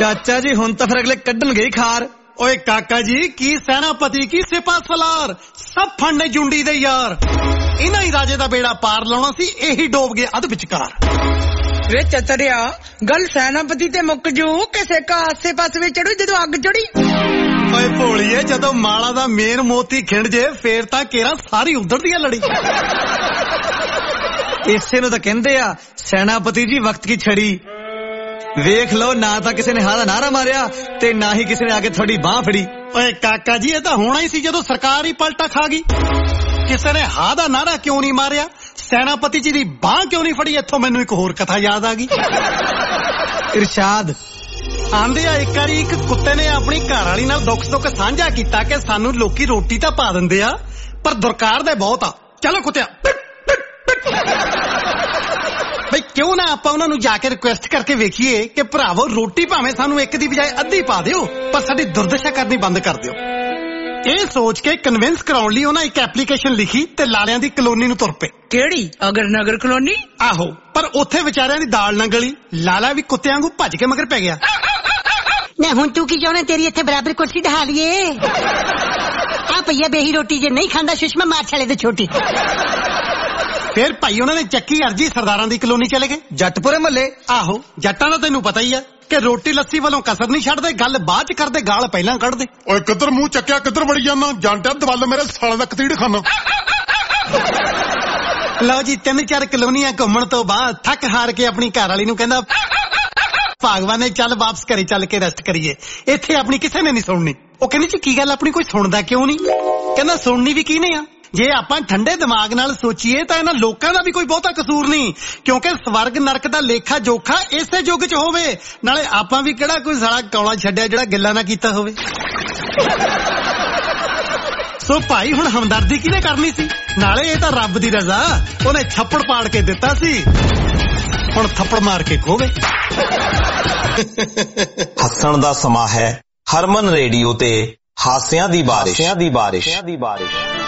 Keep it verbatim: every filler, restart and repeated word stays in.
चाचा जी हुण तां फिर अगले कड्ढण गई खार। ओए काका जी की सेनापति की सिपा सलार सब फंडे जुंडी दे यार, इन्हां ही राजे दा बेड़ा पार लाउणा सी, यही डोब गए अध विचकार। वे चतरिया गल सेनापति ते मुक जू कि सिक्का आसे पासे चढ़ू जदों अग चढ़ी। ओए भोलिए जदों माला दा मेन मोती खिंड जे फेर तां केरा सारी उधर दी लड़ी। इसे नूं तां कहंदे आ सेनापति जी वक्त की छड़ी। वेख लो ना तां किसी ने हादा नारा मारिया ते ना ही किसी ने आके थोड़ी बाह फड़ी। ओए काका जी ये तां होना ही सी जदों सरकार ही पलटा खा गई। किसी ने हा दा नारा क्यों नहीं मारिया, सेनापति जी दी बाह क्यों नहीं फड़ी। इत्थों मैनूं एक होर कथा याद आ गई। इरशाद आंदे आ एक वारी एक कुत्ते ने अपनी घर वाली नाल दुख सुख साझा कीता कि सानू लोकी रोटी तां पा दिंदे आ पर दुरकार दे बहुत आ, चलो कुत्तिया भाई क्यों ना आपां उन्हां नूं जाके रिक्वेस्ट करके वेखीए कि भरावो रोटी भावें सानू एक दी बजाय अद्धी पा दिओ पर साडी दुर्दशा करनी बंद कर दिओ। ਇਹ सोच के कन्विंस कराउण लई उन्हां एक एप्लीकेशन लिखी ते लालियां दी कलोनी नूं तुर पे। केड़ी अगर नगर कलोनी? आहो, पर उत्थे विचारियां दी दाल ना गली, लाला भी कुत्तियां वांगू भज के मगर पै गया। ना हुण तू की चाहुंदा तेरी इत्थे बराबर कुर्सी ढहा लईए। आ पईया बेही रोटी जे नहीं खांदा सुषमा मार छले ते छोटी। फिर भाई उन्होंने चक्की अर्जी सरदारां दी कलोनी चले गए, जटपुरे महल्ले। आहो जट्टां दा तैनूं पता ही है कि रोटी लस्सी वालों कसर नहीं छड्डदे, गल बाद च करदे गाल पहलां कढदे। ओए किधर मुंह चक्या किधर वड़ी जाना, जांटिया दवल मेरे साले दा कतीड़ खाना। लो जी तीन चार कलोनियां घुम्मण तो बाद थक हार के अपनी घर वाली नूं कहंदा भागवान ने चल वापस घरे चल के रेस्ट करिए, इत्थे अपनी किसे ने नहीं सुननी। ओ कहंदी जी की गल अपनी कोई सुनदा क्यों नहीं? कहंदा सुननी भी किहने आ, जे आपां ठंडे दिमाग नाल सोचीए तां इन्हां लोकां दा भी कोई बहुता कसूर नहीं, क्योंकि स्वर्ग नरक दा लेखा जोखा इसे युग च होवे, नाले आपां भी किहड़ा कोई साला कौला छड्डिया जिहड़ा गिल्ला ना कीता होवे। सो भाई हुण हमदर्दी किहने करनी सी, नाले ये तां रब दी रजा, उहने छप्पड़ पाड़ के दित्ता सी, हुण थप्पड़ मार के खोवे। हसण दा समा है हरमन रेडियो ते हासियां दी बारिश दी बारिश दी बारिश।